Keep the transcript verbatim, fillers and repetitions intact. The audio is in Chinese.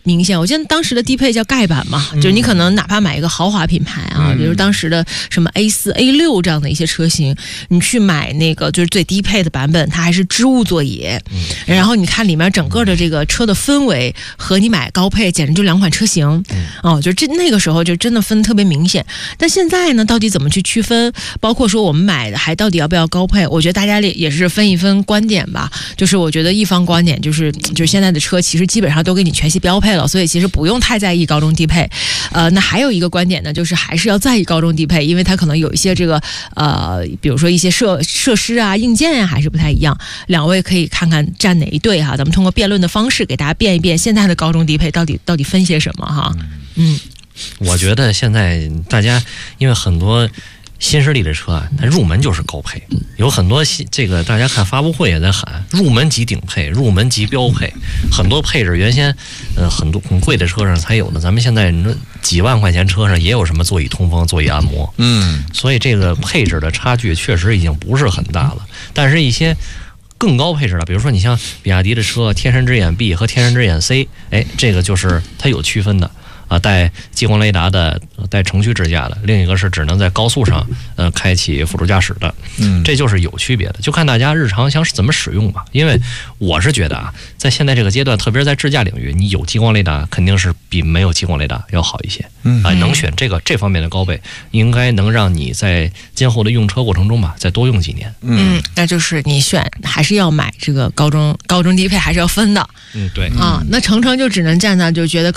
明显。我记得当时的低配叫盖板嘛，嗯、就是你可能哪怕买一个豪华品牌啊，嗯、比如当时的什么 A 四、A 六这样的一些车型，你去买那个就是最低配的版本，它还是织物座椅，嗯、然后你看里面整个的这个车的氛围和你买高配简直就两款车型，嗯、哦，就这那个时候就真的分特别明显。但现在呢，到底怎么去区分？包括说我们买的还到底要不要高配？我觉得大家也是分一分观点吧。就是我觉得一方观点就是，就是现在的车其实基本上都给你全系标配了，所以其实不用太在意高中低配。呃，那还有一个观点呢，就是还是要在意高中低配，因为它可能有一些这个呃，比如说一些设设施啊、硬件啊，还是不太一样。两位可以看看站哪一队哈，咱们通过辩论的方式给大家辩一辩现在的高中低配到底到底分些什么哈。嗯， 我觉得现在大家因为很多新势力的车啊，它入门就是高配，有很多这个大家看发布会也在喊入门级顶配、入门级标配，很多配置原先呃很多很贵的车上才有的，咱们现在几万块钱车上也有什么座椅通风、座椅按摩，嗯，所以这个配置的差距确实已经不是很大了。但是一些更高配置的，比如说你像比亚迪的车，天神之眼 B 和天神之眼 C， 哎，这个就是它有区分的。啊，带激光雷达的，带程序支架的，另一个是只能在高速上，呃，开启辅助驾驶的，嗯，这就是有区别的，就看大家日常想怎么使用吧。因为我是觉得啊，在现在这个阶段，特别是在智驾领域，你有激光雷达肯定是比没有激光雷达要好一些，嗯，啊，能选这个这方面的高配，应该能让你在今后的用车过程中吧，再多用几年。 嗯，那就是你选还是要买这个高中高中低配，还是要分的。 嗯，对。 啊，那程程就只能站在就觉得。